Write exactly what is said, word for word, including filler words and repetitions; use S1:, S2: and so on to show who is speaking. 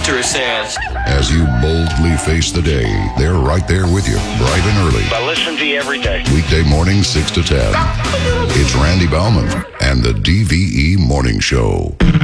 S1: Victor says.
S2: As you boldly face the day, they're right there with you, bright and early.
S3: I listen to you every day.
S2: Weekday mornings, six to ten. It's Randy Bauman and the D V E Morning Show.